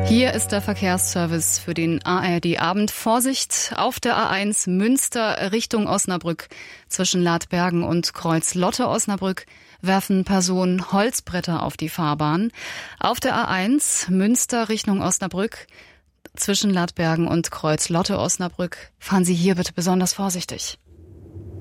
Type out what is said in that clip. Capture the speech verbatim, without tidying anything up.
Hier ist der Verkehrsservice für den A R D-Abend. Vorsicht auf der A eins Münster Richtung Osnabrück. Zwischen Ladbergen und Kreuz-Lotte-Osnabrück werfen Personen Holzbretter auf die Fahrbahn. Auf der A eins Münster Richtung Osnabrück zwischen Ladbergen und Kreuz-Lotte-Osnabrück fahren Sie hier bitte besonders vorsichtig.